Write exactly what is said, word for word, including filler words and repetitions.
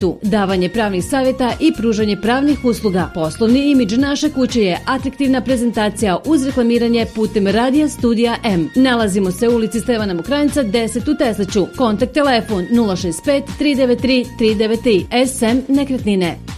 Tu davanje pravnih savjeta i pružanje pravnih usluga. Poslovni imidž naše kuće je atraktivna prezentacija uz reklamiranje putem radija Studija M. Nalazimo se u ulici Stevana Mokranjca deset u Teslaću. Kontakt telefon nula šest pet tri devet tri tri devet tri. S M Nekretnine.